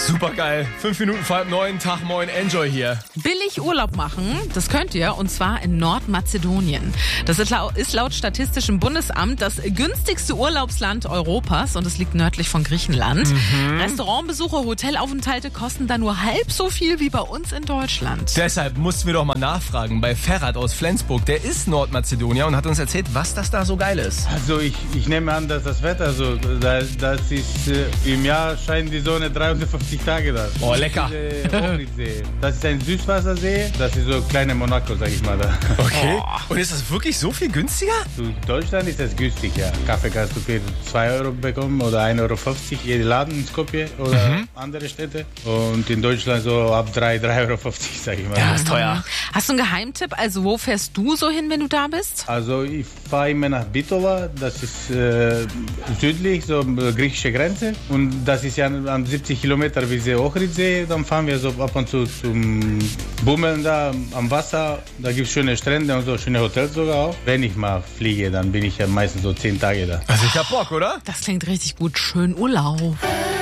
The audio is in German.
Super geil. 5 Minuten vor 8:30, Tag moin, enjoy hier. Billig Urlaub machen, das könnt ihr, und zwar in Nordmazedonien. Das ist laut Statistischem Bundesamt das günstigste Urlaubsland Europas und es liegt nördlich von Griechenland. Restaurantbesuche, Hotelaufenthalte kosten da nur halb so viel wie bei uns in Deutschland. Deshalb mussten wir doch mal nachfragen bei Ferhat aus Flensburg. Der ist Nordmazedonier und hat uns erzählt, was das da so geil ist. Also ich nehme an, dass das Wetter so, das ist im Jahr scheint die Sonne 350 Tage da. Oh, lecker. Das ist ein Süßwassersee, das ist so kleine Monaco, sag ich mal da. Okay. Und ist das wirklich so viel günstiger? In Deutschland ist das günstig, ja. Kaffee kannst du für 2 Euro bekommen oder 1,50 Euro, jeder Laden in Skopje oder andere Städte. Und in Deutschland so ab 3,50 Euro, sag ich mal. Ja, ist teuer. Hast du einen Geheimtipp? Also wo fährst du so hin, wenn du da bist? Also ich fahre immer nach Bitola, das ist südlich, so griechische Grenze. Und das ist ja an 70 Kilometer wie der Ohridsee. Dann fahren wir so ab und zu zum Bummeln da am Wasser. Da gibt es schöne Strände und so schöne Hotels sogar auch. Wenn ich mal fliege, dann bin ich ja meistens so 10 Tage da. Also ich hab Bock, oder? Das klingt richtig gut. Schön Urlaub.